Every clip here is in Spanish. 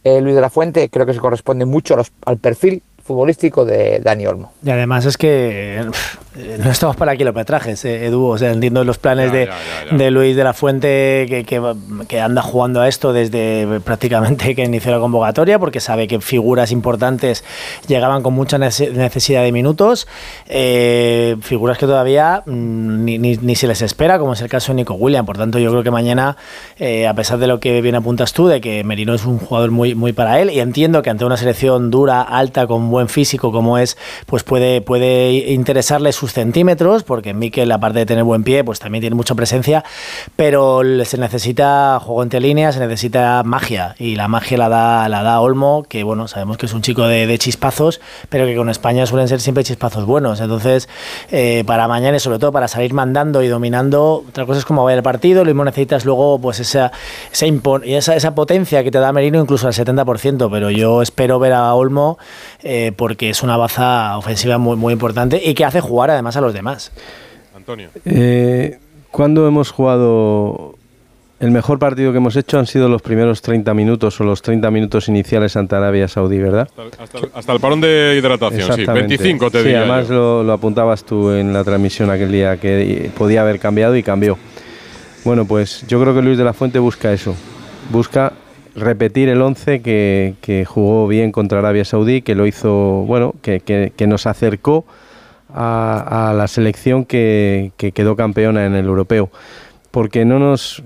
Luis de la Fuente, creo que se corresponde mucho al perfil futbolístico de Dani Olmo. Y además es que no estamos para kilometrajes, Edu. O sea, entiendo los planes de Luis de la Fuente que anda jugando a esto desde prácticamente que inició la convocatoria, porque sabe que figuras importantes llegaban con mucha necesidad de minutos, figuras que todavía ni se les espera, como es el caso de Nico Williams. Por tanto, yo creo que mañana, a pesar de lo que bien apuntas tú, de que Merino es un jugador muy para él, y entiendo que ante una selección dura, alta, con buen físico como es, pues puede interesarle sus centímetros, porque Mikel, aparte de tener buen pie, pues también tiene mucha presencia, pero se necesita juego entre líneas, se necesita magia, y la magia la da Olmo, que bueno, sabemos que es un chico de chispazos, pero que con España suelen ser siempre chispazos buenos. Entonces, para mañana y sobre todo para salir mandando y dominando, otra cosa es cómo vaya el partido, lo mismo necesitas luego pues esa potencia que te da Merino, incluso al 70%, pero yo espero ver a Olmo porque es una baza ofensiva muy importante y que hace jugar además a los demás. Antonio. ¿Cuándo hemos jugado? El mejor partido que hemos hecho han sido los primeros 30 minutos o los 30 minutos iniciales ante Arabia Saudí, ¿verdad? Hasta el parón de hidratación, sí. 25 te diría. Sí, además lo apuntabas tú en la transmisión aquel día, que podía haber cambiado y cambió. Bueno, pues yo creo que Luis de la Fuente busca eso. Busca repetir el 11 que jugó bien contra Arabia Saudí, que lo hizo, bueno, que nos acercó a la selección que quedó campeona en el europeo. Porque no nos...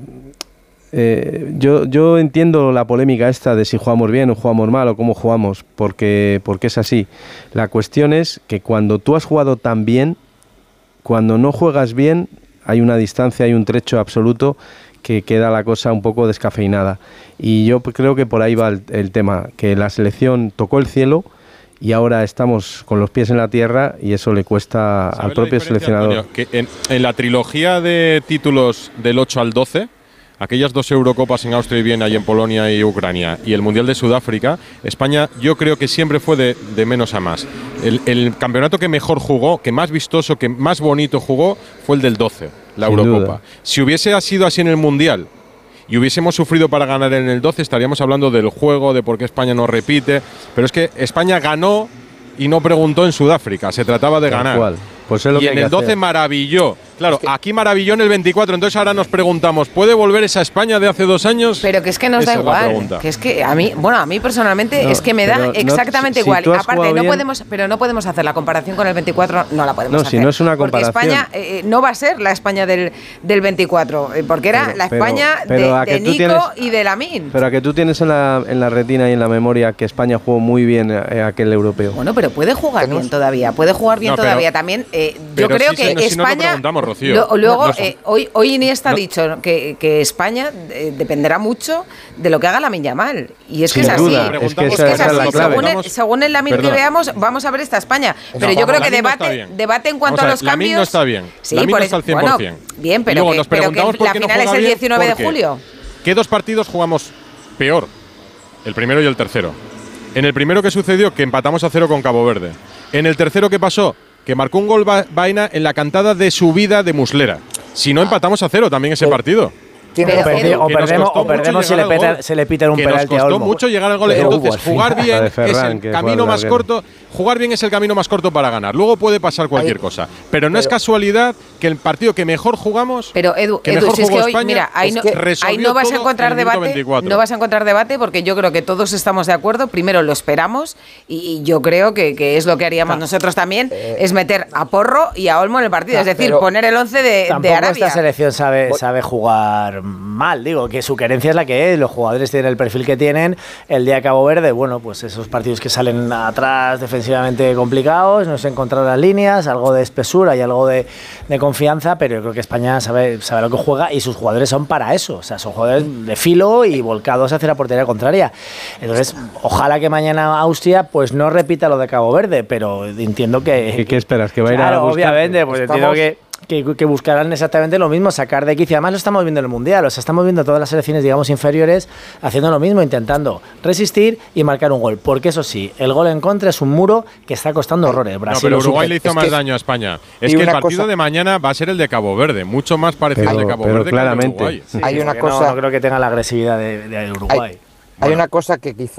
yo entiendo la polémica esta de si jugamos bien o jugamos mal o cómo jugamos, porque es así. La cuestión es que cuando tú has jugado tan bien, cuando no juegas bien, hay una distancia, hay un trecho absoluto que queda la cosa un poco descafeinada. Y yo creo que por ahí va el tema, que la selección tocó el cielo y ahora estamos con los pies en la tierra, y eso le cuesta al propio seleccionador. Antonio, que en la trilogía de títulos del 8 al 12, aquellas 2 Eurocopas en Austria y Viena y en Polonia y Ucrania, y el Mundial de Sudáfrica, España yo creo que siempre fue de menos a más. El campeonato que mejor jugó, que más vistoso, que más bonito jugó, fue el del 12, la Sin Eurocopa. Duda. Si hubiese sido así en el Mundial y hubiésemos sufrido para ganar en el 12, estaríamos hablando del juego, de por qué España no repite, pero es que España ganó y no preguntó en Sudáfrica, se trataba de ganar. Cual. Pues es lo y que en el 12 hacer. Maravilló. Claro, es que aquí maravilló en el 24, entonces ahora nos preguntamos, ¿puede volver esa España de hace 2 años? Pero que es que nos da igual, que es que a mí personalmente es que me da exactamente igual. Aparte, no podemos hacer la comparación con el 24, no la podemos hacer. No, si no es una comparación. Porque España no va a ser la España del 24, porque era la España de Nico y de Lamine. Pero a que tú tienes en la retina y en la memoria que España jugó muy bien aquel europeo. Bueno, pero puede jugar bien todavía, todavía. También yo creo que España... Luego, hoy Iniesta ha dicho que España dependerá mucho de lo que haga Lamine Yamal. Y es que es así. Es que esa es la clave. Según el Lamine que veamos, vamos a ver esta España. Pero yo creo que debate en cuanto a los cambios. Lamine no está bien. Sí, Lamine no está al 100%. Bueno, bien, pero que la final es el 19 de julio. ¿Qué 2 partidos jugamos peor? El primero y el tercero. En el primero, ¿qué sucedió? Que empatamos a 0 con Cabo Verde. En el tercero, ¿qué pasó? Que marcó un gol Baena en la cantada de subida de Muslera. Si no, empatamos a 0 también ese partido. O perdemos si se le pitan un penalti a Olmo. Nos costó mucho llegar al gol. Entonces, jugar bien es el camino más corto. Jugar bien es el camino más corto para ganar. Luego puede pasar cualquier cosa. Pero no es casualidad que el partido que mejor jugamos, pero Edu, si es que hoy, mira, ahí no vas a encontrar debate. No vas a encontrar debate porque yo creo que todos estamos de acuerdo. Primero lo esperamos y yo creo que es lo que haríamos nosotros también, es meter a Porro y a Olmo en el partido. Es decir, poner el 11 de Arabia. Esta selección sabe jugar mal, digo, que su querencia es la que es, los jugadores tienen el perfil que tienen. El día de Cabo Verde, bueno, pues esos partidos que salen atrás defensivamente complicados, no se encontraron las líneas, algo de espesura y algo de confianza, pero yo creo que España sabe lo que juega y sus jugadores son para eso, o sea, son jugadores de filo y volcados hacia la portería contraria. Entonces, ojalá que mañana Austria pues no repita lo de Cabo Verde, pero entiendo que... ¿Qué esperas? ¿Que va a ir a buscar? Obviamente, pues entiendo que buscarán exactamente lo mismo, sacar de quicio. Además lo estamos viendo en el Mundial, o sea, estamos viendo todas las selecciones, digamos, inferiores haciendo lo mismo, intentando resistir y marcar un gol, porque eso sí, el gol en contra es un muro que está costando horrores. Brasil, pero Uruguay le hizo más daño a España. Es que el partido de mañana va a ser el de Cabo Verde, mucho más parecido al de Cabo Verde claramente, que el de Uruguay. Hay una cosa, no creo que tenga la agresividad de Uruguay. Hay una cosa que quizá